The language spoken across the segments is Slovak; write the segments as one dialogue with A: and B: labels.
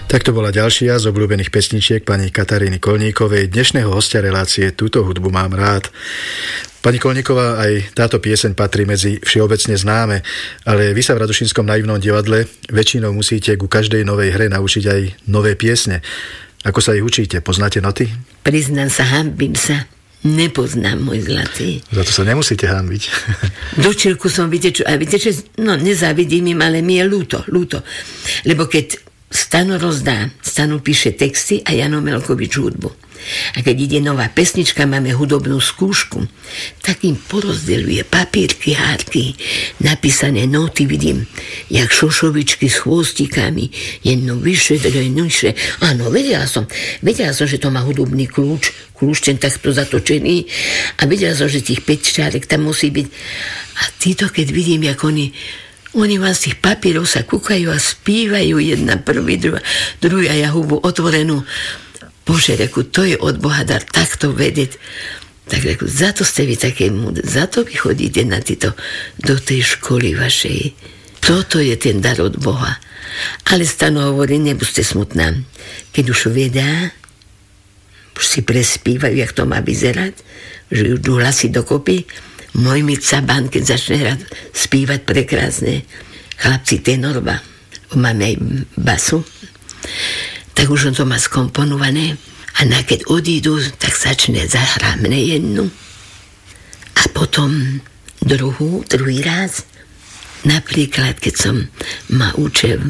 A: Tak to bola ďalšia z obľúbených pesničiek pani Kataríny Kolníkovej, dnešného hostia relácie Túto hudbu mám rád. Pani Kolníková, aj táto pieseň patrí medzi všeobecne známe, ale vy sa v Radošínskom naivnom divadle väčšinou musíte ku každej novej hre naučiť aj nové piesne. Ako sa ich učíte? Poznáte noty?
B: Priznám sa, hanbím sa. Nepoznám, môj zlatý.
A: Za to sa nemusíte hanbiť.
B: Do čilku som, viete čo, no nezávidím im, ale mi je ľúto. Lebo keď Stano píše texty a Jano Melkovič hudbu. A keď ide nová pesnička, máme hudobnú skúšku, tak im porozdeľuje papírky, hádky, napísané noty, vidím, jak šošovičky s chvostikami, jedno vyššie, druhé nižšie. Áno, vedela som, že to má hudobný kľúč, ten takto zatočený, a vedela som, že tých 5 čárek tam musí byť. A títo, keď vidím, jak oni vám z tých papierov sa kúkajú a spívajú jedna prvý, druhá ja hubu otvorenú. Bože, reku, to je od Boha dar takto vedieť. Tak reku, za to ste vy také múdre, za to vy chodíte do tej školy vašej. Toto je ten dar od Boha. Ale Stano hovorí, nebuďte smutná. Keď už vedia, už si prespívajú, jak to má vyzerať, že už idú hlasy dokopy, môj mi cabán, keď začne hrať, spívať prekrásne. Chlapci tenorba, máme aj basu, tak už on to má skomponované. A keď odídu, tak začne zahrámne jednu. A potom druhý raz. Napríklad, keď som ma učil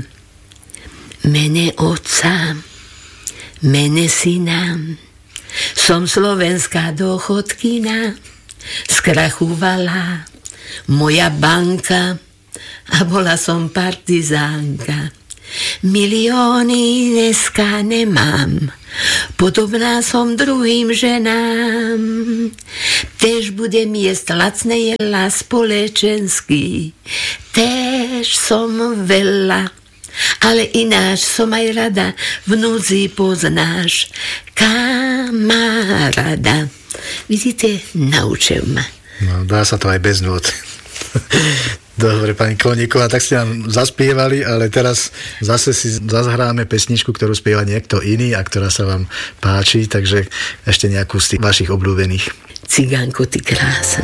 B: mene otca, mene syna, som slovenská dochodkyna, skrachovala moja banka a bola som partizánka. Milióny dneska nemám, podobná som druhým ženám. Tež budem jesť lacné jedlá spoločensky, tež som veľa, ale ináč som aj rada, v núdzi poznáš kamaráda. Vidíte, naučil ma.
A: No, dá sa to aj bez nôd. Dobre, pani Kolníková, tak ste nám zaspievali, ale teraz zase si zahráme pesničku, ktorú spieva niekto iný a ktorá sa vám páči, takže ešte nejakú z tých vašich obľúbených.
B: Cigánko, ty krásna.